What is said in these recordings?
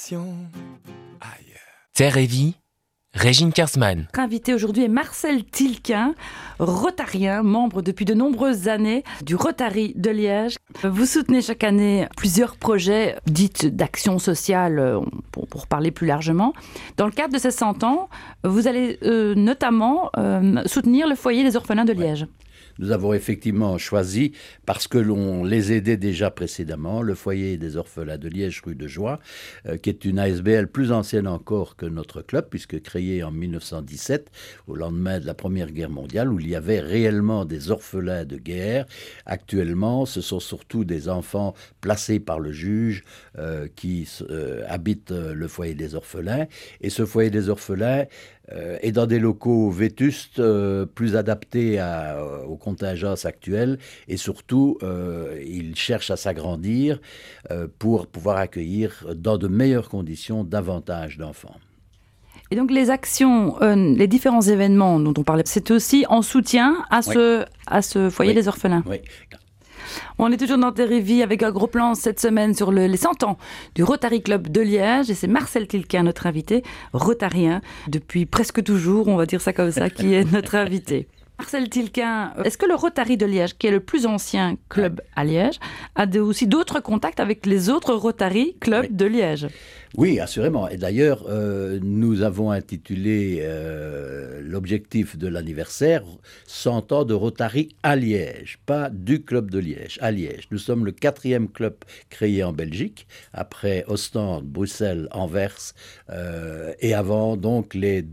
Terre et Vie, Régine Kersman. Notre invité aujourd'hui est Marcel Tilquin, rotarien, membre depuis de nombreuses années du Rotary de Liège. Vous soutenez chaque année plusieurs projets dits d'action sociale, pour parler plus largement. Dans le cadre de ces 100 ans, vous allez notamment soutenir le foyer des orphelins de Liège. Nous avons effectivement choisi, parce que l'on les aidait déjà précédemment, le foyer des orphelins de Liège, rue de Joie, qui est une ASBL plus ancienne encore que notre club, puisque créée en 1917, au lendemain de la Première Guerre mondiale, où il y avait réellement des orphelins de guerre. Actuellement, ce sont surtout des enfants placés par le juge qui habitent le foyer des orphelins. Et ce foyer des orphelins est dans des locaux vétustes, plus adaptés aux contingences actuelles, et surtout, il cherche à s'agrandir pour pouvoir accueillir dans de meilleures conditions davantage d'enfants. Et donc les actions, les différents événements dont on parlait, c'est aussi en soutien à ce foyer des orphelins. Oui. On est toujours dans Terre et Vie avec un gros plan cette semaine sur les 100 ans du Rotary Club de Liège. Et c'est Marcel Tilquin, notre invité, rotarien, depuis presque toujours, on va dire ça comme ça, qui est notre invité. Marcel Tilquin, est-ce que le Rotary de Liège, qui est le plus ancien club à Liège, a aussi d'autres contacts avec les autres Rotary Clubs de Liège ? Oui, assurément. Et d'ailleurs, nous avons intitulé l'objectif de l'anniversaire 100 ans de Rotary à Liège, pas du club de Liège, à Liège. Nous sommes le 4e club créé en Belgique, après Ostende, Bruxelles, Anvers, et avant donc les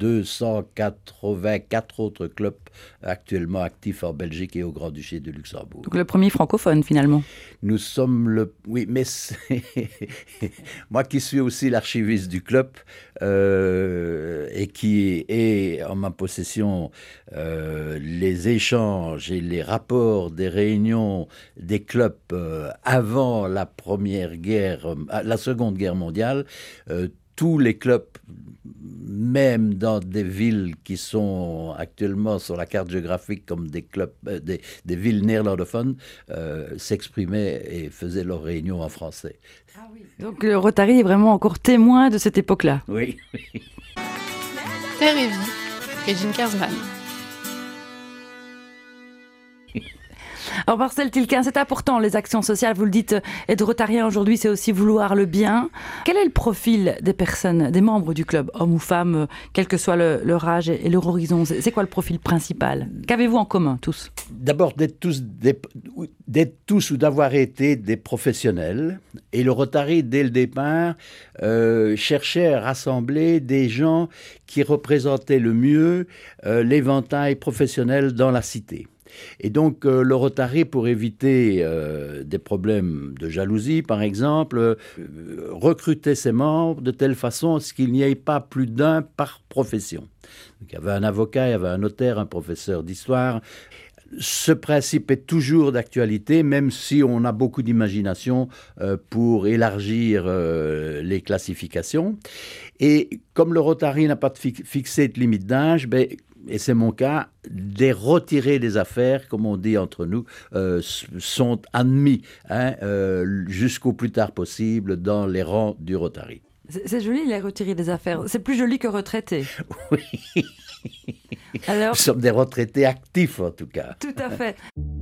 284 autres clubs actuellement actifs en Belgique et au Grand-Duché de Luxembourg. Donc le premier francophone finalement. Nous sommes oui, mais moi qui suis aussi l'archiviste du club et qui est en ma possession les échanges et les rapports des réunions des clubs avant la Seconde Guerre mondiale, tous les clubs, même dans des villes qui sont actuellement sur la carte géographique comme des clubs, des villes néerlandophones, s'exprimaient et faisaient leurs réunions en français. Ah oui. Donc le Rotary est vraiment encore témoin de cette époque-là. Oui. Terre et Vie, Régine Kersman. Alors Marcel Tilquin, c'est important les actions sociales, vous le dites, être rotarien aujourd'hui c'est aussi vouloir le bien. Quel est le profil des personnes, des membres du club, hommes ou femmes, quel que soit leur âge et leur horizon? C'est quoi le profil principal? Qu'avez-vous en commun tous? D'abord d'être tous ou d'avoir été des professionnels, et le Rotary dès le départ cherchait à rassembler des gens qui représentaient le mieux l'éventail professionnel dans la cité. Et donc le Rotary, pour éviter des problèmes de jalousie par exemple, recrutait ses membres de telle façon à ce qu'il n'y ait pas plus d'un par profession. Donc, il y avait un avocat, il y avait un notaire, un professeur d'histoire. Ce principe est toujours d'actualité, même si on a beaucoup d'imagination pour élargir les classifications. Et comme le Rotary n'a pas fixé de limite d'âge, et c'est mon cas, des retirés des affaires, comme on dit entre nous, sont admis jusqu'au plus tard possible dans les rangs du Rotary. C'est joli les retirés des affaires, c'est plus joli que retraités. Oui. Alors, nous sommes des retraités actifs en tout cas. Tout à fait.